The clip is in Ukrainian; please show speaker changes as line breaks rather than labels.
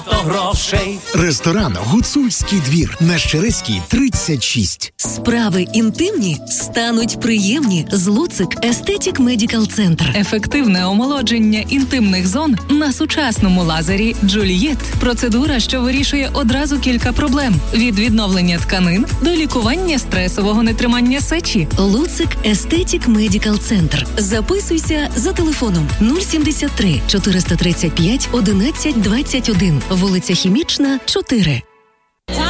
грошей.
Ресторан «Гуцульський двір» на Щереській, 36.
Справи інтимні стануть приємні з Луцик Естетік Медикал Центр.
Ефективне омолодження інтимних зон на сучасному лазері Джульєт. Процедура, що вирішує одразу кілька проблем. Від відновлення тканин до лікування стресового нетримання сечі.
Луцик Естетік Медикал Центр. Записуйся за телефоном 073 435 11 21. Вулиця Хімічна, 4.